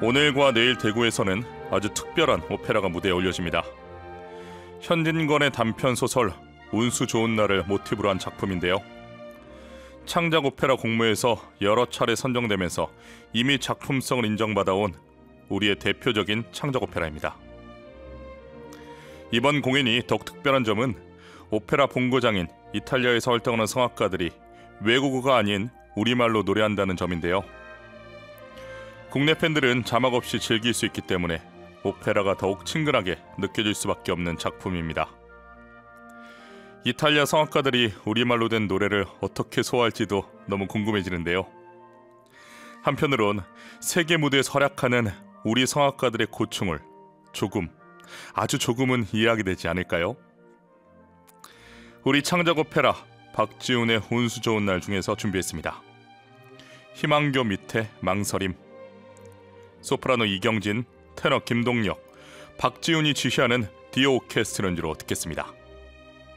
오늘과 내일 대구에서는 아주 특별한 오페라가 무대에 올려집니다. 현진건의 단편소설 운수 좋은 날을 모티브로 한 작품인데요. 창작 오페라 공모에서 여러 차례 선정되면서 이미 작품성을 인정받아온 우리의 대표적인 창작 오페라입니다. 이번 공연이 더욱 특별한 점은 오페라 본고장인 이탈리아에서 활동하는 성악가들이 외국어가 아닌 우리말로 노래한다는 점인데요. 국내 팬들은 자막 없이 즐길 수 있기 때문에 오페라가 더욱 친근하게 느껴질 수밖에 없는 작품입니다. 이탈리아 성악가들이 우리말로 된 노래를 어떻게 소화할지도 너무 궁금해지는데요. 한편으론 세계 무대에서 활약하는 우리 성악가들의 고충을 아주 조금은 이해하게 되지 않을까요? 우리 창작 오페라 박지훈의 운수 좋은 날 중에서 준비했습니다. 희망교 밑에 망설임, 소프라노 이경진, 테너 김동력, 박지훈이 지휘하는 디오 오케스트라 연주로 듣겠습니다.